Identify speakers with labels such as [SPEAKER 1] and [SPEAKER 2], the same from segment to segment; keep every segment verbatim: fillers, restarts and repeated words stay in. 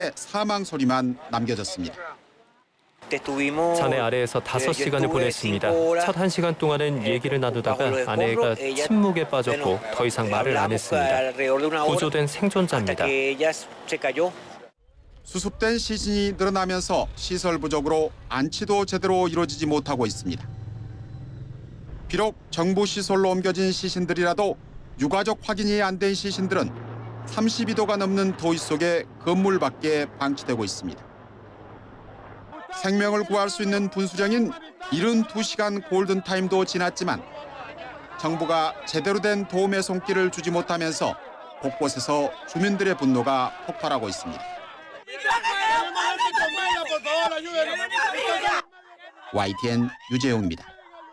[SPEAKER 1] 사망 소리만 남겨졌습니다.
[SPEAKER 2] 자네 아래에서 다섯 시간을 보냈습니다. 첫 한 시간 동안은 얘기를 나누다가 아내가 침묵에 빠졌고 더 이상 말을 안 했습니다. 구조된 생존자입니다.
[SPEAKER 1] 수습된 시신이 늘어나면서 시설 부족으로 안치도 제대로 이루어지지 못하고 있습니다. 비록 정부 시설로 옮겨진 시신들이라도 유가족 확인이 안 된 시신들은 삼십이 도가 넘는 더위 속에 건물 밖에 방치되고 있습니다. 생명을 구할 수 있는 분수령인 칠십이 시간 골든타임도 지났지만 정부가 제대로 된 도움의 손길을 주지 못하면서 곳곳에서 주민들의 분노가 폭발하고 있습니다. 와이티엔 유재용입니다.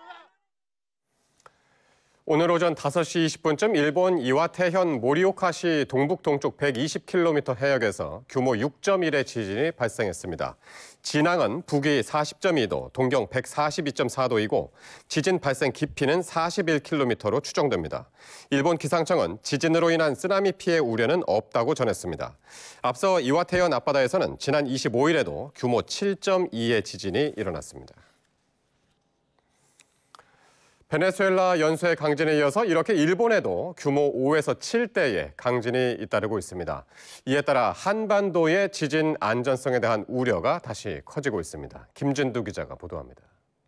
[SPEAKER 3] 오늘 오전 다섯 시 이십 분쯤 일본 이와테현 모리오카시 동북동쪽 백이십 킬로미터 해역에서 규모 육 점 일의 지진이 발생했습니다. 진앙은 북위 사십 점 이 도, 동경 백사십이 점 사 도이고 지진 발생 깊이는 사십일 킬로미터로 추정됩니다. 일본 기상청은 지진으로 인한 쓰나미 피해 우려는 없다고 전했습니다. 앞서 이와테현 앞바다에서는 지난 이십오 일에도 규모 칠 점 이의 지진이 일어났습니다. 베네수엘라 연쇄 강진에 이어서 이렇게 일본에도 규모 오에서 칠 대의 강진이 잇따르고 있습니다. 이에 따라 한반도의 지진 안전성에 대한 우려가 다시 커지고 있습니다. 김진두 기자가 보도합니다.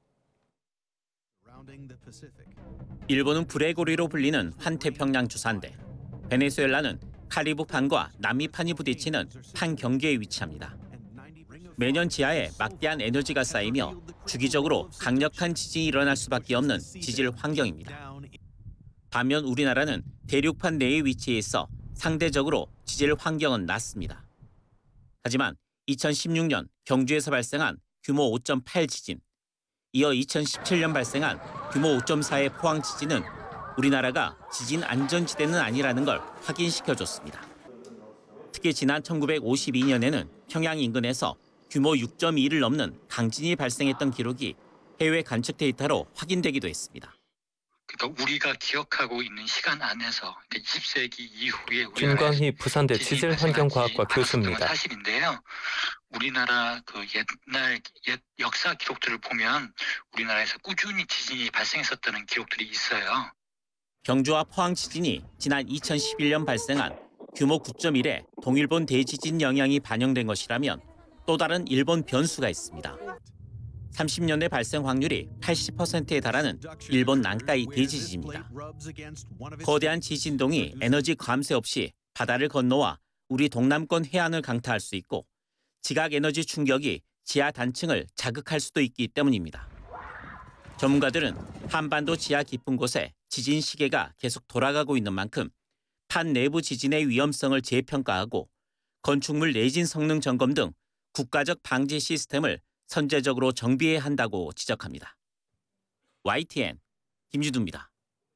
[SPEAKER 4] 일본은 불의 고리로 불리는 환태평양 주산대. 베네수엘라는 카리브판과 남미판이 부딪히는 판 경계에 위치합니다. 매년 지하에 막대한 에너지가 쌓이며 주기적으로 강력한 지진이 일어날 수밖에 없는 지질 환경입니다. 반면 우리나라는 대륙판 내에 위치해 있어 상대적으로 지질 환경은 낮습니다. 하지만 이천십육 년 경주에서 발생한 규모 오 점 팔 지진, 이어 이천십칠 년 발생한 규모 오 점 사의 포항 지진은 우리나라가 지진 안전지대는 아니라는 걸 확인시켜줬습니다. 특히 지난 천구백오십이 년에는 평양 인근에서 규모 육 점 이를 넘는 강진이 발생했던 기록이 해외 관측 데이터로 확인되기도 했습니다.
[SPEAKER 5] 그러니까 우리가 기억하고 있는 시간 안에서 이십 세기 이후에
[SPEAKER 2] 김광희 부산대 지질환경과학과 교수입니다.
[SPEAKER 5] 사실인데요. 우리나라 그 옛날 옛 역사 기록들을 보면 우리나라에서 꾸준히 지진이 발생했었다는 기록들이 있어요.
[SPEAKER 4] 경주와 포항 지진이 지난 이천십일 년 발생한 규모 구 점 일의 동일본 대지진 영향이 반영된 것이라면 또 다른 일본 변수가 있습니다. 삼십 년대 발생 확률이 팔십 퍼센트에 달하는 일본 난카이 대지진입니다. 거대한 지진동이 에너지 감쇄 없이 바다를 건너와 우리 동남권 해안을 강타할 수 있고 지각 에너지 충격이 지하 단층을 자극할 수도 있기 때문입니다. 전문가들은 한반도 지하 깊은 곳에 지진 시계가 계속 돌아가고 있는 만큼 판 내부 지진의 위험성을 재평가하고 건축물 내진 성능 점검 등 국가적 방지 시스템을 선제적으로 정비해야 한다고 지적합니다. 와이티엔 김주두입니다.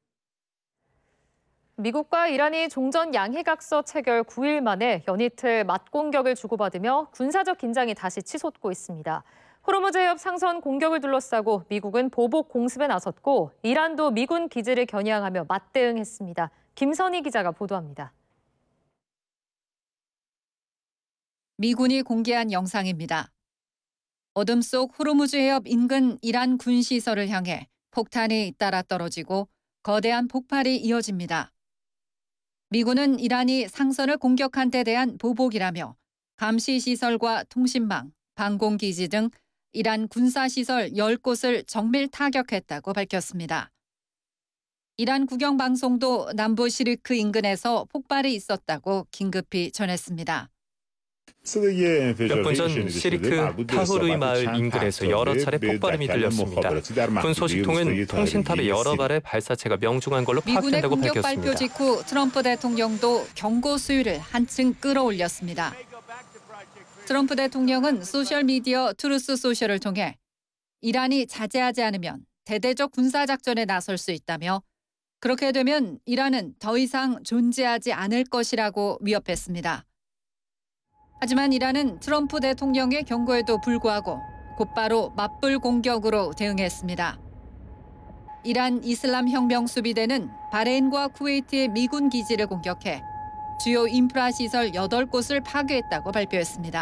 [SPEAKER 6] 미국과 이란이 종전 양해각서 체결 구 일 만에 연이틀 맞공격을 주고받으며 군사적 긴장이 다시 치솟고 있습니다. 호르무즈 해협 상선 공격을 둘러싸고 미국은 보복 공습에 나섰고 이란도 미군 기지를 겨냥하며 맞대응했습니다. 김선희 기자가 보도합니다.
[SPEAKER 7] 미군이 공개한 영상입니다. 어둠 속 호르무즈 해협 인근 이란 군시설을 향해 폭탄이 잇따라 떨어지고 거대한 폭발이 이어집니다. 미군은 이란이 상선을 공격한 데 대한 보복이라며 감시시설과 통신망, 방공기지 등 이란 군사시설 열 곳을 정밀 타격했다고 밝혔습니다. 이란 국영방송도 남부 시리크 인근에서 폭발이 있었다고 긴급히 전했습니다.
[SPEAKER 2] 몇 분 전 시리크 타후르이 마을 인근에서 여러 차례 폭발음이 들렸습니다. 군 소식통은 통신탑의 여러 발의 발사체가 명중한 걸로 파악된다고
[SPEAKER 7] 미군의 공격
[SPEAKER 2] 밝혔습니다.
[SPEAKER 7] 발표 직후 트럼프 대통령도 경고 수위를 한층 끌어올렸습니다. 트럼프 대통령은 소셜미디어 트루스 소셜을 통해 이란이 자제하지 않으면 대대적 군사작전에 나설 수 있다며 그렇게 되면 이란은 더 이상 존재하지 않을 것이라고 위협했습니다. 하지만 이란은 트럼프 대통령의 경고에도 불구하고 곧바로 맞불 공격으로 대응했습니다. 이란 이슬람 혁명 수비대는 바레인과 쿠웨이트의 미군 기지를 공격해 주요 인프라 시설 여덟 곳을 파괴했다고 발표했습니다.